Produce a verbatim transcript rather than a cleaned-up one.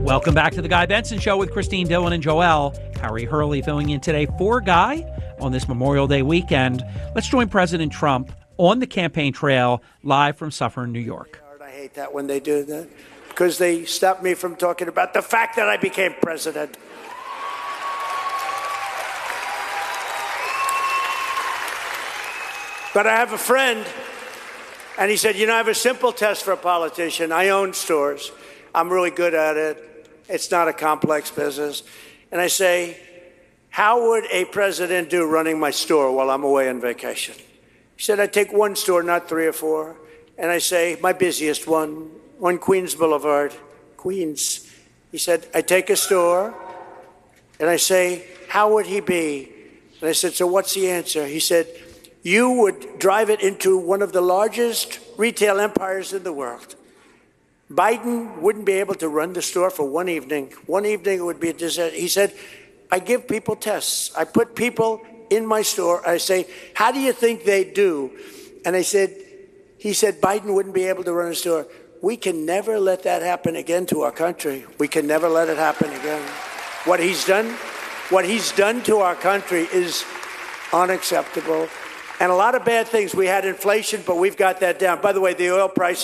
Welcome back to the Guy Benson Show with Christine Dillon and Joel. Harry Hurley filling in today for Guy on this Memorial Day weekend. Let's join President Trump on the campaign trail live from Suffern, New York. I hate that when they do that because they stop me from talking about the fact that I became president. But I have a friend, and he said, you know, I have a simple test for a politician. I own stores. I'm really good at it. It's not a complex business. And I say, how would a president do running my store while I'm away on vacation? He said, I take one store, not three or four. And I say, my busiest one, on Queens Boulevard, Queens. He said, I take a store, and I say, how would he be? And I said, so what's the answer? He said, you would drive it into one of the largest retail empires in the world. Biden wouldn't be able to run the store for one evening. One evening it would be a disaster. He said, I give people tests. I put people in my store. I say, how do you think they do? And I said, he said, Biden wouldn't be able to run a store. We can never let that happen again to our country. We can never let it happen again. What he's done, what he's done to our country is unacceptable. And a lot of bad things. We had inflation, but we've got that down. By the way, the oil price